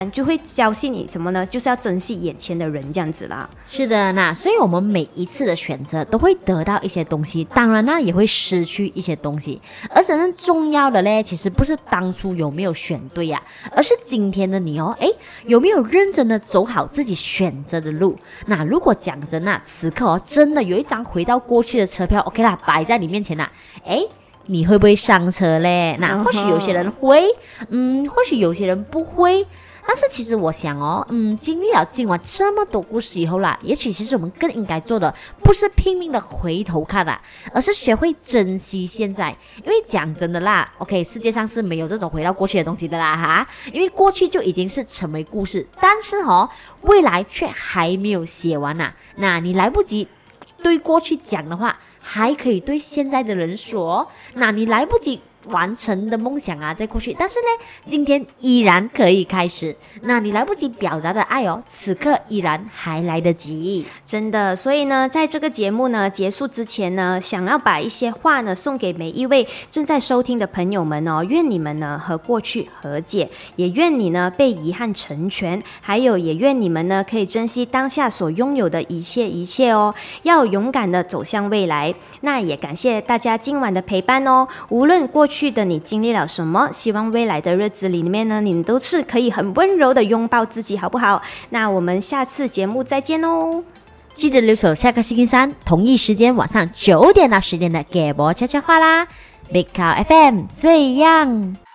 就会教习你什么呢？就是要珍惜眼前的人这样子啦。 是的，那所以我们每一次的选择都会得到一些东西，当然呢也会失去一些东西。而真正重要的嘞，其实不是当初有没有选对呀，而是今天的你哦，有没有认真的走好自己选择的路？那如果讲真啊，此刻哦，真的有一张回到过去的车票 ，OK 啦，摆在你面前啦，你会不会上车嘞？那或许有些人会，或许有些人不会。但是其实我想哦，经历了今晚这么多故事以后啦，也许其实我们更应该做的不是拼命的回头看啦，而是学会珍惜现在。因为讲真的啦 ，OK， 世界上是没有这种回到过去的东西的啦哈，因为过去就已经是成为故事，但是未来却还没有写完呐。那你来不及对过去讲的话，还可以对现在的人说，那你来不及完成的梦想啊，在过去，但是呢，今天依然可以开始。那你来不及表达的爱哦，此刻依然还来得及。 真的，所以呢，在这个节目呢结束之前呢，想要把一些话呢送给每一位正在收听的朋友们哦，愿你们呢和过去和解，也愿你呢被遗憾成全，还有也愿你们呢可以珍惜当下所拥有的一切哦，要勇敢的走向未来。那也感谢大家今晚的陪伴哦，无论过去的你经历了什么，希望未来的日子里面呢，你都是可以很温柔的拥抱自己，好不好？那我们下次节目再见哦！ 记得留守下个星期三同一时间晚上9点到10点的给博悄悄话啦，Big Cow FM 最样。